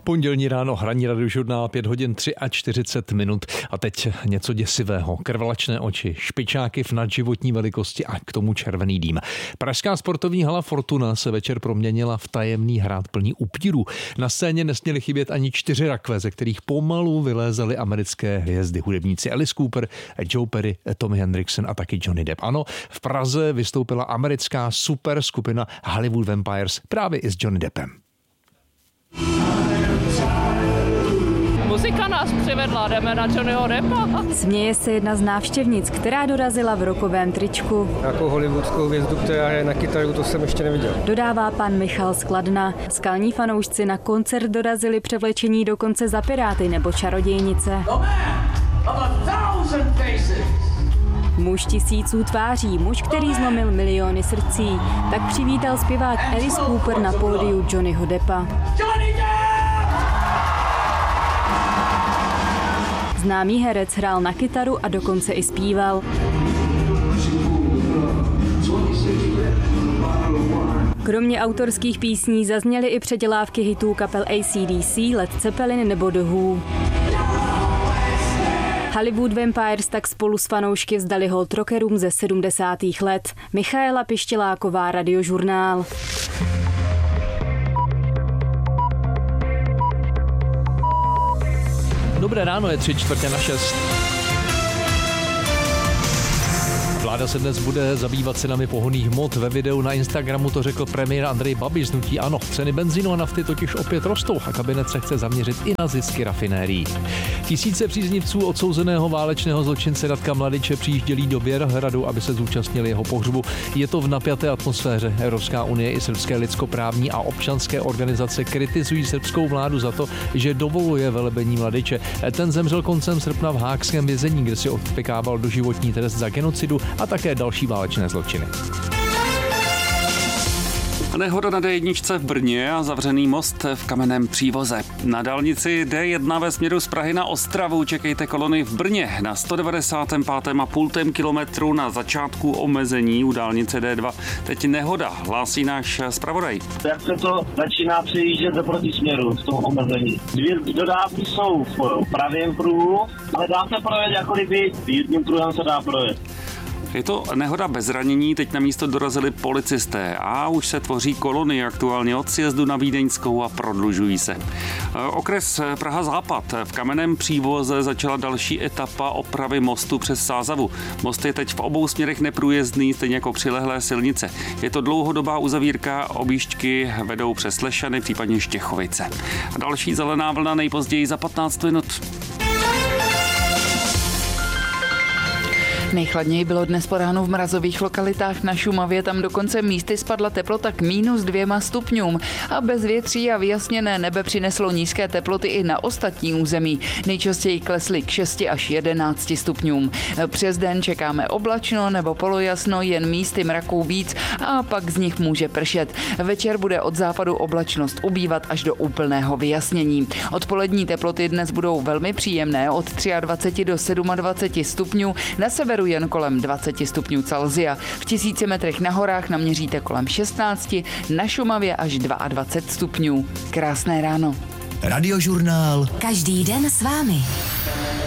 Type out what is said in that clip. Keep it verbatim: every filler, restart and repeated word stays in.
Pondělní ráno, hraní Radiožurnál, pět hodin čtyřicet tři minut a teď něco děsivého. Krvlačné oči, špičáky v nadživotní velikosti a k tomu červený dým. Pražská sportovní hala Fortuna se večer proměnila v tajemný hrad plný upírů. Na scéně nesměly chybět ani čtyři rakve, ze kterých pomalu vylézaly americké hvězdy, hudebníci Alice Cooper, Joe Perry, Tommy Hendrickson a taky Johnny Depp. Ano, v Praze vystoupila americká super skupina Hollywood Vampires právě i s Johnny Deppem. Muzika nás přivedla, jdeme na Johnnyho Deppa. Směje se jedna z návštěvnic, která dorazila v rokovém tričku. Jako hollywoodskou hvězdu, která je na kytaru, to jsem ještě neviděl. Dodává pan Michal z Kladna. Skalní fanoušci na koncert dorazili převlečení dokonce za piráty nebo čarodějnice. Muž tisíců tváří, muž, který zlomil miliony srdcí, tak přivítal zpěvák Alice Cooper na pódiu Johnnyho Deppa. Známý herec hrál na kytaru a dokonce i zpíval. Kromě autorských písní zazněly i předělávky hitů kapel A C D C, Led Zeppelin nebo The Who. Hollywood Vampires tak spolu s fanoušky vzdali hold rockerům ze sedmdesátých let. Michaela Pištěláková, Radiožurnál. Dobré ráno, je tři čtvrtě na šest. Vláda se dnes bude zabývat cenami pohonných hmot. Ve videu na Instagramu to řekl premiér Andrej Babiš z hnutí ANO. Ceny benzínu a nafty totiž opět rostou a kabinet se chce zaměřit i na zisky rafinérií. Tisíce příznivců odsouzeného válečného zločince Radka Mladiče přijížděli do Bělehradu, aby se zúčastnili jeho pohřbu. Je to v napjaté atmosféře. Evropská unie i srbské lidskoprávní a občanské organizace kritizují srbskou vládu za to, že dovoluje velebení Mladiče. Ten zemřel koncem srpna v haagském vězení, kde si odpykával doživotní trest za genocidu a také další válečné zločiny. Nehoda na D jedna v Brně a zavřený most v Kamenném Přívoze. Na dálnici D jedna ve směru z Prahy na Ostravu čekejte kolony v Brně na sto devadesát pět a půl kilometru na začátku omezení u dálnice D dva. Teď nehoda, hlásí náš zpravodaj. Jak se to začíná přejíždět do protisměru v tom omezení. Dvě dodávky jsou v pravém pruhu, ale dá se projet, jako kdyby jedním pruhem se dá projet. Je to nehoda bez zranění, teď na místo dorazili policisté a už se tvoří kolony aktuálně od sjezdu na Vídeňskou a prodlužují se. Okres Praha Západ. V Kamenném Přívoze začala další etapa opravy mostu přes Sázavu. Most je teď v obou směrech neprůjezdný, stejně jako přilehlé silnice. Je to dlouhodobá uzavírka, objížďky vedou přes Lešany, případně Štěchovice. A další zelená vlna nejpozději za patnáct minut. Nejchladněji bylo dnes po ránu v mrazových lokalitách na Šumavě, tam dokonce místy spadla teplota k mínus dvěma stupňům a bezvětří a vyjasněné nebe přineslo nízké teploty i na ostatní území. Nejčastěji klesly k šesti až jedenácti stupňům. Přes den čekáme oblačno nebo polojasno, jen místy mraků víc a pak z nich může pršet. Večer bude od západu oblačnost ubývat až do úplného vyjasnění. Odpolední teploty dnes budou velmi příjemné, od dvacet tři do dvacet sedm stupňů, na severu jen kolem dvacet stupňů Celsia. V tisíci metrech na horách naměříte kolem šestnáct, na Šumavě až dvacet dva stupňů. Krásné ráno. Radiožurnál. Každý den s vámi.